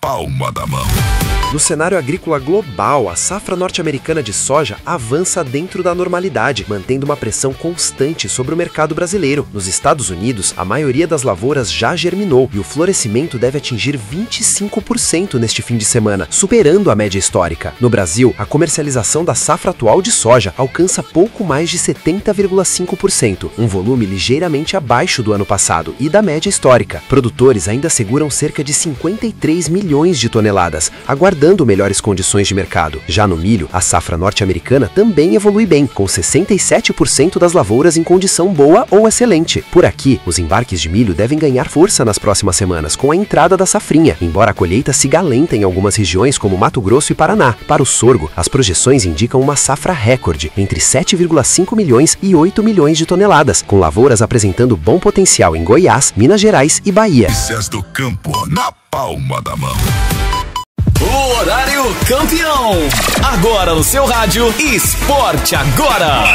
palma da mão. No cenário agrícola global, a safra norte-americana de soja avança dentro da normalidade, mantendo uma pressão constante sobre o mercado brasileiro. Nos Estados Unidos, a maioria das lavouras já germinou e o florescimento deve atingir 25% neste fim de semana, superando a média histórica. No Brasil, a comercialização da safra atual de soja alcança pouco mais de 70,5%, um volume ligeiramente abaixo do ano passado e da média histórica. Produtores ainda seguram cerca de 53 milhões de toneladas, aguardando melhores condições de mercado. Já no milho, a safra norte-americana também evolui bem, com 67% das lavouras em condição boa ou excelente. Por aqui, os embarques de milho devem ganhar força nas próximas semanas, com a entrada da safrinha, embora a colheita siga lenta em algumas regiões como Mato Grosso e Paraná. Para o sorgo, as projeções indicam uma safra recorde, entre 7,5 milhões e 8 milhões de toneladas, com lavouras apresentando bom potencial em Goiás, Minas Gerais e Bahia. Notícias do campo na palma da mão. O horário campeão. Agora no seu rádio, Esporte Agora.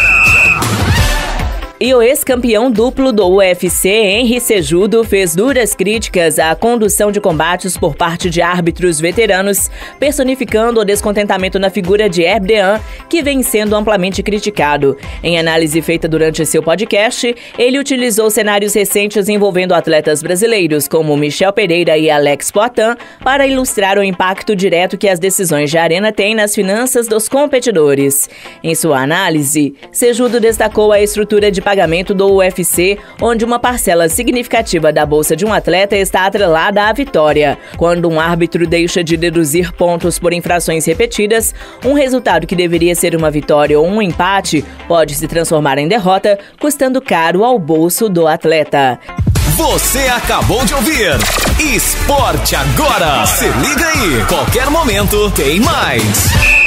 E o ex-campeão duplo do UFC, Henry Cejudo, fez duras críticas à condução de combates por parte de árbitros veteranos, personificando o descontentamento na figura de Herb Dean, que vem sendo amplamente criticado. Em análise feita durante seu podcast, ele utilizou cenários recentes envolvendo atletas brasileiros, como Michel Pereira e Alex Poitin, para ilustrar o impacto direto que as decisões de arena têm nas finanças dos competidores. Em sua análise, Cejudo destacou a estrutura de pagamento do UFC, onde uma parcela significativa da bolsa de um atleta está atrelada à vitória. Quando um árbitro deixa de deduzir pontos por infrações repetidas, um resultado que deveria ser uma vitória ou um empate pode se transformar em derrota, custando caro ao bolso do atleta. Você acabou de ouvir Esporte Agora. Se liga aí, qualquer momento tem mais.